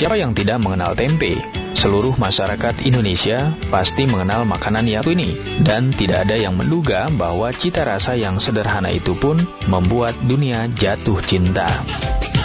Siapa yang tidak mengenal tempe? Seluruh masyarakat Indonesia pasti mengenal makanan yang satu ini, dan tidak ada yang menduga bahwa cita rasa yang sederhana itu pun membuat dunia jatuh cinta.